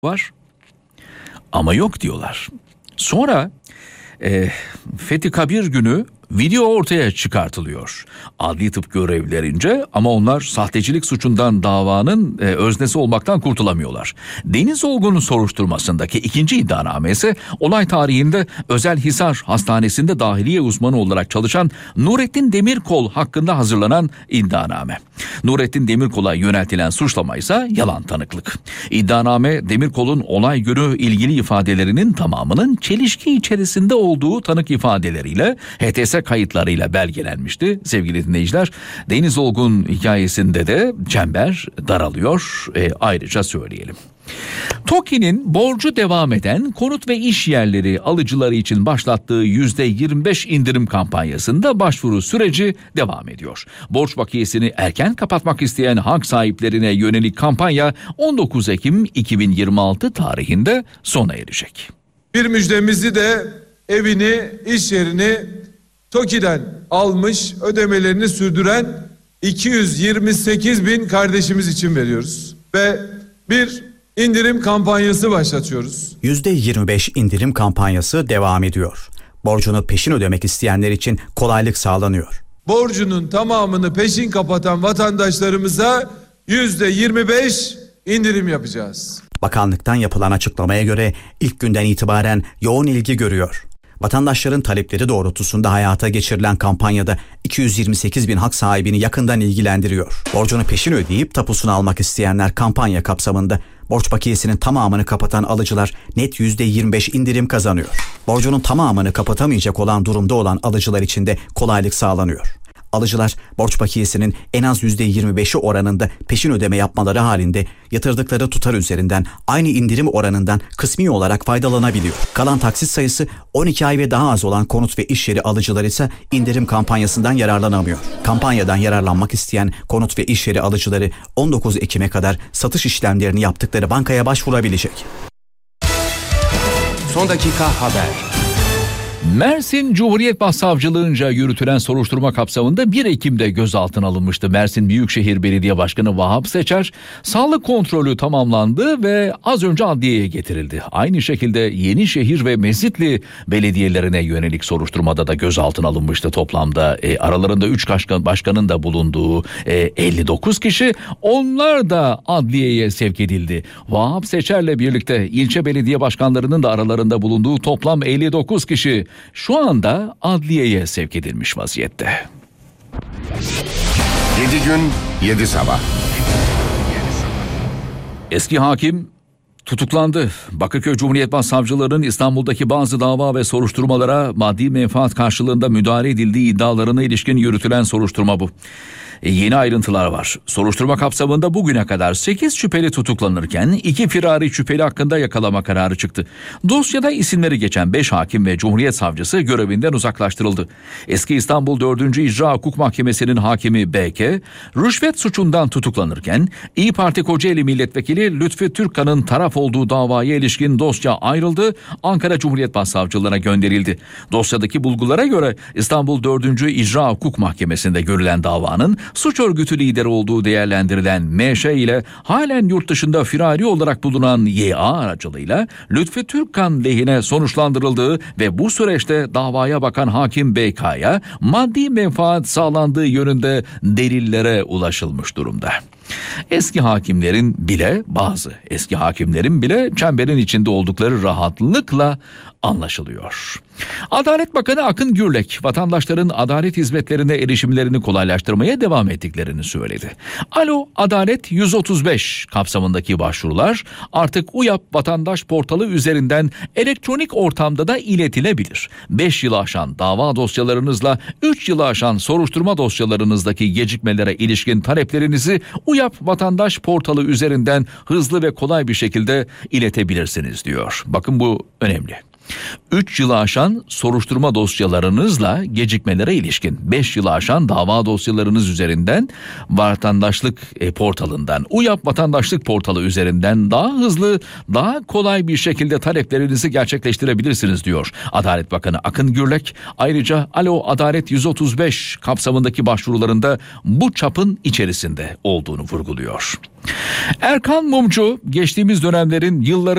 var ama yok diyorlar. Sonra Fethi Kabir günü video ortaya çıkartılıyor adli tıp görevlilerince, ama onlar sahtecilik suçundan davanın öznesi olmaktan kurtulamıyorlar. Deniz Olgun'un soruşturmasındaki ikinci iddianame ise olay tarihinde Özelhisar Hastanesi'nde dahiliye uzmanı olarak çalışan Nurettin Demirkol hakkında hazırlanan iddianame. Nurettin Demirkol'a yöneltilen suçlama ise yalan tanıklık. İddianame Demirkol'un olay günü ilgili ifadelerinin tamamının çelişki içerisinde olduğu tanık ifadeleriyle HTS kayıtlarıyla belgelenmişti sevgili dinleyiciler. Deniz Olgun hikayesinde de çember daralıyor, ayrıca söyleyelim. TOKİ'nin borcu devam eden konut ve iş yerleri alıcıları için başlattığı %25 indirim kampanyasında başvuru süreci devam ediyor. Borç bakiyesini erken kapatmak isteyen hak sahiplerine yönelik kampanya 19 Ekim 2026 tarihinde sona erecek. Bir müjdemizi de evini, iş yerini TOKİ'den almış, ödemelerini sürdüren 228 bin kardeşimiz için veriyoruz. Ve bir indirim kampanyası başlatıyoruz. %25 indirim kampanyası devam ediyor. Borcunu peşin ödemek isteyenler için kolaylık sağlanıyor. Borcunun tamamını peşin kapatan vatandaşlarımıza %25 indirim yapacağız. Bakanlıktan yapılan açıklamaya göre ilk günden itibaren yoğun ilgi görüyor. Vatandaşların talepleri doğrultusunda hayata geçirilen kampanyada 228 bin hak sahibini yakından ilgilendiriyor. Borcunu peşin ödeyip tapusunu almak isteyenler kampanya kapsamında borç bakiyesinin tamamını kapatan alıcılar net %25 indirim kazanıyor. Borcunun tamamını kapatamayacak olan durumda olan alıcılar için de kolaylık sağlanıyor. Alıcılar borç bakiyesinin en az %25'i oranında peşin ödeme yapmaları halinde yatırdıkları tutar üzerinden aynı indirim oranından kısmi olarak faydalanabiliyor. Kalan taksit sayısı 12 ay ve daha az olan konut ve iş yeri alıcıları ise indirim kampanyasından yararlanamıyor. Kampanyadan yararlanmak isteyen konut ve iş yeri alıcıları 19 Ekim'e kadar satış işlemlerini yaptıkları bankaya başvurabilecek. Son dakika haber. Mersin Cumhuriyet Başsavcılığınca yürütülen soruşturma kapsamında 1 Ekim'de gözaltına alınmıştı. Mersin Büyükşehir Belediye Başkanı Vahap Seçer sağlık kontrolü tamamlandı ve az önce adliyeye getirildi. Aynı şekilde Yenişehir ve Mezitli belediyelerine yönelik soruşturmada da gözaltına alınmıştı toplamda. Aralarında 3 başkanın da bulunduğu 59 kişi, onlar da adliyeye sevk edildi. Vahap Seçer'le birlikte ilçe belediye başkanlarının da aralarında bulunduğu toplam 59 kişi şu anda adliyeye sevk edilmiş vaziyette. 7 gün 7 sabah. Eski hakim tutuklandı. Bakırköy Cumhuriyet Başsavcılığı'nın İstanbul'daki bazı dava ve soruşturmalara maddi menfaat karşılığında müdahale edildiği iddialarına ilişkin yürütülen soruşturma bu. Yeni ayrıntılar var. Soruşturma kapsamında bugüne kadar 8 şüpheli tutuklanırken 2 firari şüpheli hakkında yakalama kararı çıktı. Dosyada isimleri geçen 5 hakim ve Cumhuriyet Savcısı görevinden uzaklaştırıldı. Eski İstanbul 4. İcra Hukuk Mahkemesi'nin hakimi BK, rüşvet suçundan tutuklanırken İYİ Parti Kocaeli Milletvekili Lütfü Türkkan'ın taraf olduğu davaya ilişkin dosya ayrıldı, Ankara Cumhuriyet Başsavcılığına gönderildi. Dosyadaki bulgulara göre İstanbul 4. İcra Hukuk Mahkemesi'nde görülen davanın suç örgütü lideri olduğu değerlendirilen MŞ ile halen yurt dışında firari olarak bulunan YA aracılığıyla Lütfü Türkkan lehine sonuçlandırıldığı ve bu süreçte davaya bakan hakim BK'ya maddi menfaat sağlandığı yönünde delillere ulaşılmış durumda. Bazı eski hakimlerin bile çemberin içinde oldukları rahatlıkla anlaşılıyor. Adalet Bakanı Akın Gürlek, vatandaşların adalet hizmetlerine erişimlerini kolaylaştırmaya devam ettiklerini söyledi. Alo Adalet 135 kapsamındaki başvurular artık UYAP vatandaş portalı üzerinden elektronik ortamda da iletilebilir. 5 yılı aşan dava dosyalarınızla 3 yılı aşan soruşturma dosyalarınızdaki gecikmelere ilişkin taleplerinizi UYAP vatandaş portalı üzerinden hızlı ve kolay bir şekilde iletebilirsiniz diyor. Bakın bu önemli. 3 yılı aşan soruşturma dosyalarınızla gecikmelere ilişkin 5 yılı aşan dava dosyalarınız üzerinden vatandaşlık portalından, UYAP vatandaşlık portalı üzerinden daha hızlı, daha kolay bir şekilde taleplerinizi gerçekleştirebilirsiniz diyor Adalet Bakanı Akın Gürlek. Ayrıca Alo Adalet 135 kapsamındaki başvurularında bu çapın içerisinde olduğunu vurguluyor. Erkan Mumcu geçtiğimiz dönemlerin yılları